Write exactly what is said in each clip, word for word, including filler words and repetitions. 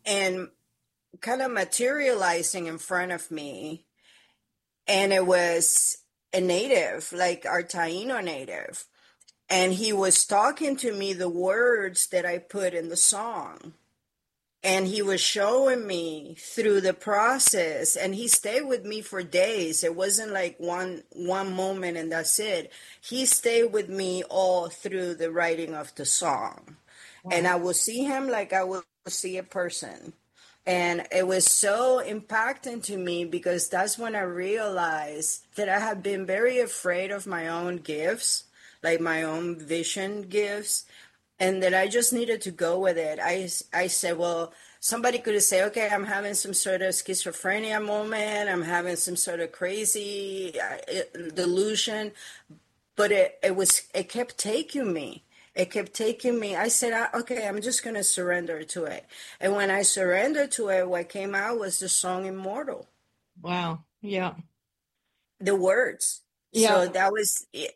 and kind of materializing in front of me. And it was a native, like our Taino native. And he was talking to me the words that I put in the song. And he was showing me through the process, and he stayed with me for days. It wasn't like one one moment and that's it. He stayed with me all through the writing of the song. Wow. And I would see him like I would see a person. And it was so impacting to me because that's when I realized that I had been very afraid of my own gifts, like my own vision gifts, and that I just needed to go with it. I, I said, well, somebody could say, okay, I'm having some sort of schizophrenia moment. I'm having some sort of crazy uh, delusion. But it, it was, it kept taking me. It kept taking me. I said, okay, I'm just going to surrender to it. And when I surrendered to it, what came out was the song Immortal. Wow. Yeah. The words. Yeah. So that was it.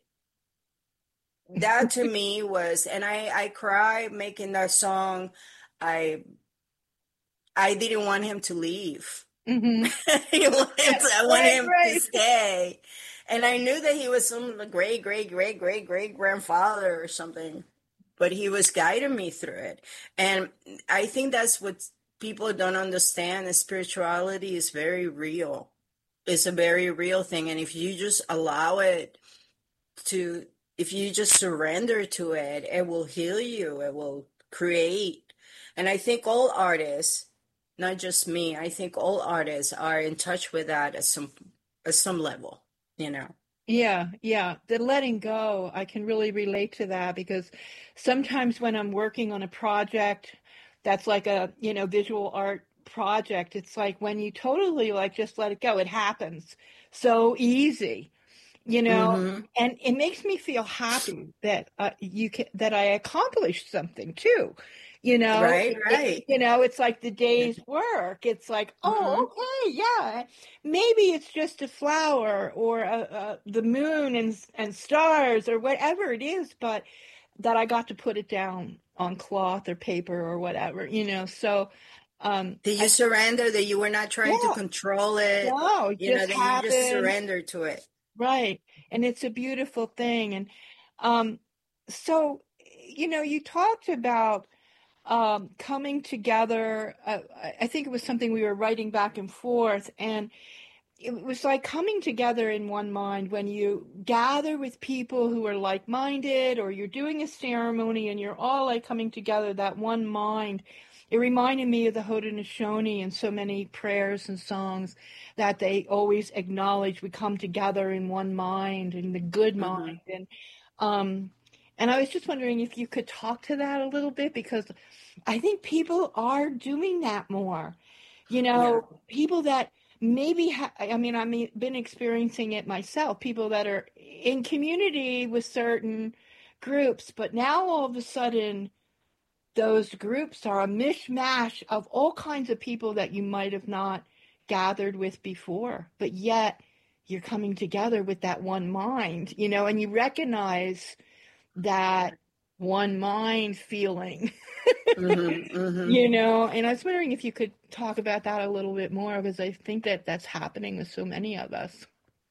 That to me was, and I, I cried making that song. I, I didn't want him to leave. Mm-hmm. I wanted to, I wanted Right, him right. to stay. And I knew that he was some great, great, great, great, great grandfather or something, but he was guiding me through it. And I think that's what people don't understand, is spirituality is very real. It's a very real thing. And if you just allow it to, if you just surrender to it, it will heal you. It will create. And I think all artists, not just me, I think all artists are in touch with that at some, at some level, you know? Yeah, yeah. The letting go, I can really relate to that because sometimes when I'm working on a project that's like a, you know, visual art project, it's like when you totally like just let it go, it happens so easy, you know, Mm-hmm. and it makes me feel happy that uh, you can, that I accomplished something too. You know, Right, it, it, right. you know, it's like the day's work. It's like, Mm-hmm. oh, okay, yeah. Maybe it's just a flower or a, a, the moon and and stars or whatever it is, but that I got to put it down on cloth or paper or whatever, you know. So, um, Did you I surrender, that you were not trying to yeah, control it, no, it you know, just that you just happened. surrendered to it? Right. And it's a beautiful thing. And um, so, you know, you talked about um, coming together. Uh, I I think it was something we were writing back and forth. And it was like coming together in one mind when you gather with people who are like-minded, or you're doing a ceremony and you're all like coming together, that one mind. It reminded me of the Haudenosaunee and so many prayers and songs that they always acknowledge we come together in one mind, in the good Mm-hmm. mind. And um and I was just wondering if you could talk to that a little bit, because I think people are doing that more. You Yeah. know, people that maybe ha- I mean, I mean, been experiencing it myself. People that are in community with certain groups, but now all of a sudden, those groups are a mishmash of all kinds of people that you might have not gathered with before, but yet you're coming together with that one mind, you know, and you recognize that one mind feeling. Mm-hmm. Mm-hmm. You know, and I was wondering if you could talk about that a little bit more, because I think that that's happening with so many of us.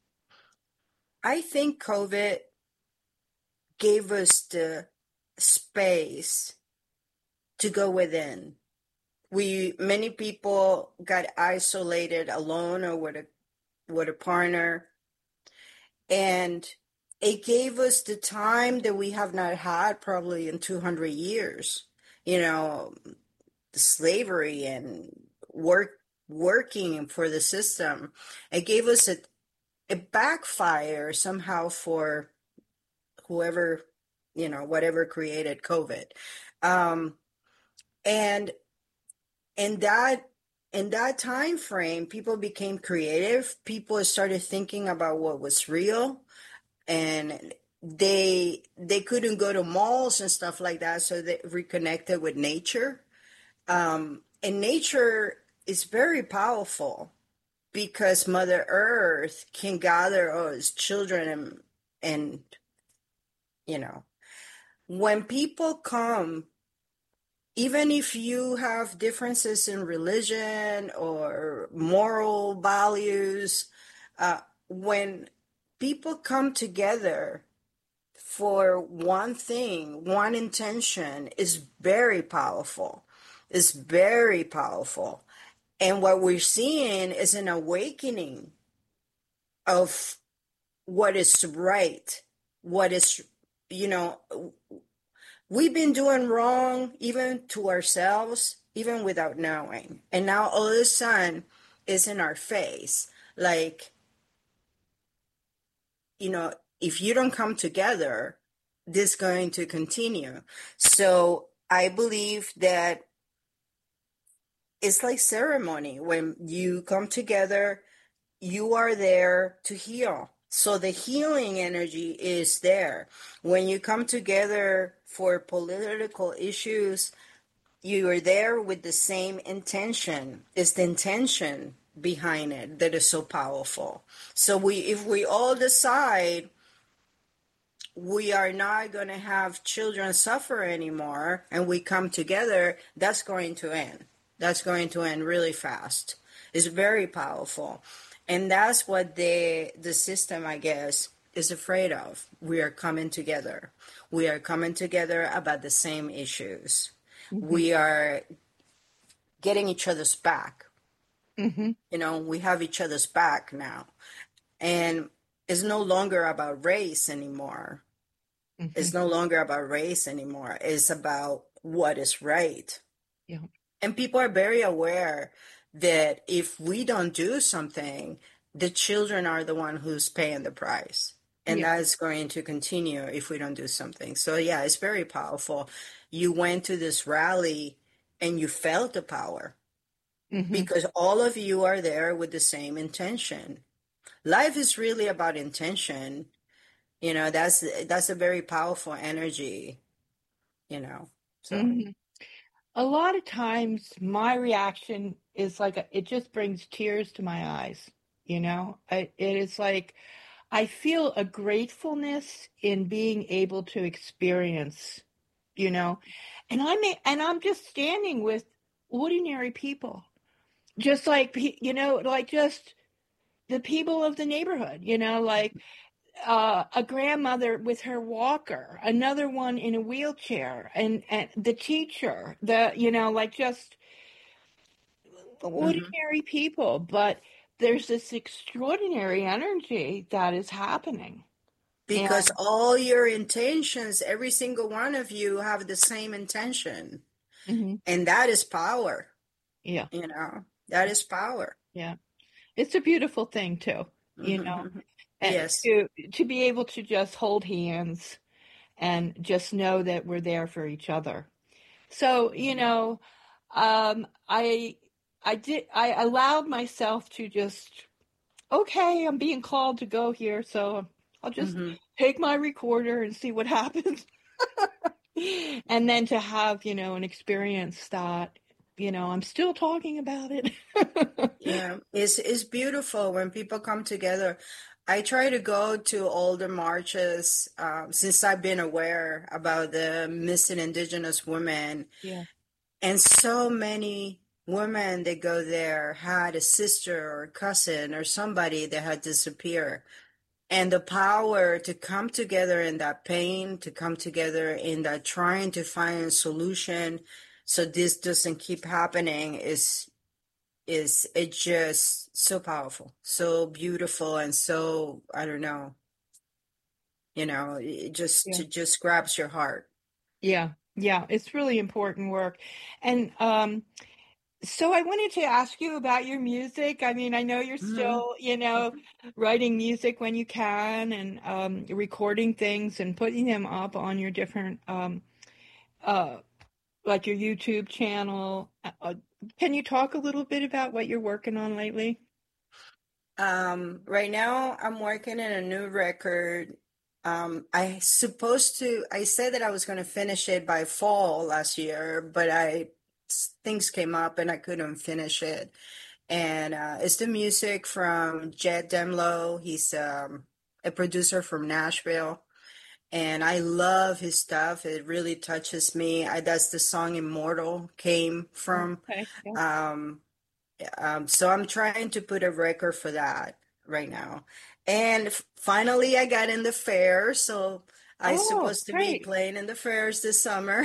I think COVID gave us the space to go within. We, many people got isolated alone or with a with a partner, and it gave us the time that we have not had probably in two hundred years. You know, the slavery and work working for the system. It gave us a, a backfire somehow for whoever, you know, whatever created COVID. Um, and in that in that time frame, people became creative. People started thinking about what was real, and they they couldn't go to malls and stuff like that, so they reconnected with nature. Um, and nature is very powerful because Mother Earth can gather us children, and, and you know, when people come even if you have differences in religion or moral values, uh, when people come together for one thing, one intention, is very powerful. Is very powerful. And what we're seeing is an awakening of what is right, what is, you know, we've been doing wrong even to ourselves, even without knowing. And now all of a sudden is in our face. Like, you know, if you don't come together, this is going to continue. So I believe that it's like ceremony. When you come together, you are there to heal. So the healing energy is there. When you come together for political issues, you are there with the same intention. It's the intention behind it that is so powerful. So we, if we all decide we are not going to have children suffer anymore and we come together, that's going to end. That's going to end really fast. It's very powerful. And that's what the the system, I guess, is afraid of. We are coming together. We are coming together about the same issues. Mm-hmm. We are getting each other's back. Mm-hmm. You know, we have each other's back now. And it's no longer about race anymore. Mm-hmm. It's no longer about race anymore. It's about what is right. Yeah. And people are very aware that if we don't do something, the children are the one who's paying the price. And yeah. That's going to continue if we don't do something. So yeah, it's very powerful. You went to this rally and you felt the power. Mm-hmm. Because all of you are there with the same intention. Life is really about intention. You know, that's that's a very powerful energy, you know. So mm-hmm. A lot of times my reaction is like, a, it just brings tears to my eyes, you know. I, it is like I feel a gratefulness in being able to experience, you know, and I'm and I'm just standing with ordinary people, just like, you know, like just the people of the neighborhood, you know, like uh, a grandmother with her walker, another one in a wheelchair, and, and the teacher, the, you know, like just ordinary mm-hmm. people. But there's this extraordinary energy that is happening. Because and, all your intentions, every single one of you have the same intention. Mm-hmm. And that is power. Yeah. You know, that is power. Yeah. It's a beautiful thing too, you know, mm-hmm. and yes. to, to be able to just hold hands and just know that we're there for each other. So, you know, um, I, I did, I allowed myself to just, okay, I'm being called to go here. So I'll just mm-hmm. take my recorder and see what happens. And then to have, you know, an experience that, you know, I'm still talking about it. Yeah, it's, it's beautiful when people come together. I try to go to all the marches um, since I've been aware about the missing Indigenous women. Yeah. And so many women that go there had a sister or a cousin or somebody that had disappeared. And the power to come together in that pain, to come together in that trying to find a solution so this doesn't keep happening is is it's just so powerful, so beautiful, and so, I don't know, you know, it just yeah. it just grabs your heart. Yeah, yeah, it's really important work. And um so I wanted to ask you about your music. I mean, I know you're still, mm-hmm. you know, writing music when you can and um, recording things and putting them up on your different, um, uh, like your YouTube channel. Uh, can you talk a little bit about what you're working on lately? Um, right now, I'm working on a new record. Um, I supposed to, I said that I was going to finish it by fall last year, but I things came up and I couldn't finish it. And uh, it's the music from Jed Demlow. He's um, a producer from Nashville. and I love his stuff. It really touches me. I, that's the song Immortal came from. Okay. Yeah. Um, um, so I'm trying to put a record for that right now. And f- finally, I got in the fair, so I Oh, supposed to be great. playing in the fairs this summer.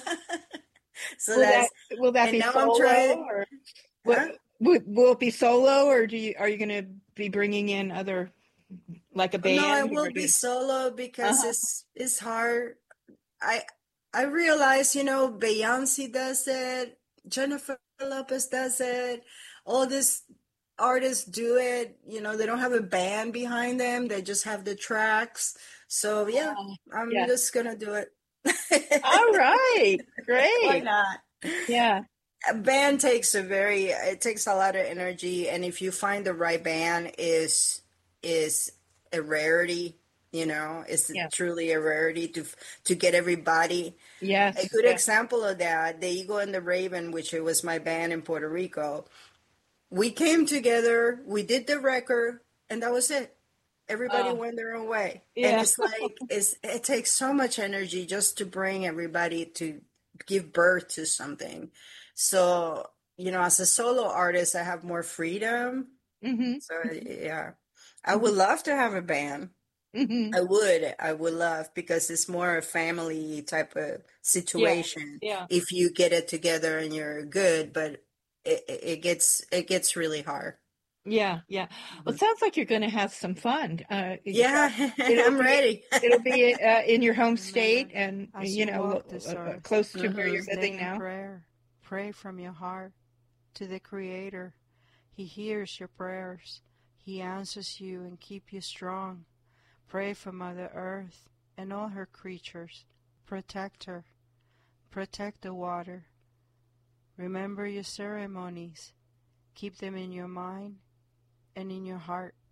So Will that that's, will that and be now I'm solo, trying, or will, huh? will, will it be solo, or do you are you going to be bringing in other, like a No, band, it will or be do? solo because Uh-huh. it's it's hard. I I realize, you know, Beyonce does it, Jennifer Lopez does it, all these artists do it. You know, they don't have a band behind them, they just have the tracks. So yeah, Uh, I'm yeah. just gonna do it. All right. Why Great. not? Yeah. A band takes a very, it takes a lot of energy, and if you find the right band, is is a rarity. You know, it's Yeah. truly a rarity to to get everybody. A Yes. good Yeah. example of that, the Eagle and the Raven, which it was my band in Puerto Rico. We came together, we did the record, and that was it. Everybody Uh, went their own way. And yeah. it's like it's it takes so much energy just to bring everybody to give birth to something. So, you know, as a solo artist, I have more freedom. Mm-hmm. So, yeah. I Mm-hmm. would love to have a band. Mm-hmm. I would, I would love because it's more a family type of Yeah. situation Yeah. if you get it together and you're good, but it, it it gets it gets really hard. Yeah. Yeah. Well, Mhm. it sounds like you're going to have some fun. Uh, y- uh, Yeah, it'll I'm be ready. it'll be uh, in your home state, Remember, and as you you know, walk lo- this uh, uh, earth, close to where you're Hmm. living stay in now. prayer. Pray from your heart to the Creator. He hears your prayers. He answers you and keep you strong. Pray for Mother Earth and all her creatures. Protect her. Protect the water. Remember your ceremonies. Keep them in your mind and in your heart.